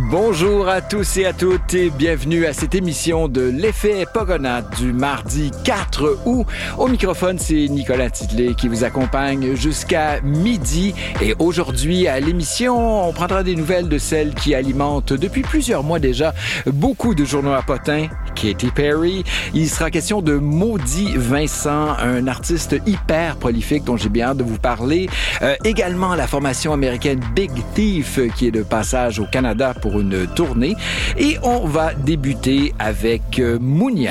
Bonjour à tous et à toutes et bienvenue à cette émission de l'effet Pogona du mardi 4 août. Au microphone, c'est Nicolas Titley qui vous accompagne jusqu'à midi. Et aujourd'hui, à l'émission, on prendra des nouvelles de celles qui alimentent depuis plusieurs mois déjà beaucoup de journaux à potins. Katy Perry. Il sera question de Maudit Vincent, un artiste hyper prolifique dont j'ai bien hâte de vous parler. Également la formation américaine Big Thief qui est de passage au Canada pour une tournée. Et on va débuter avec Mounia.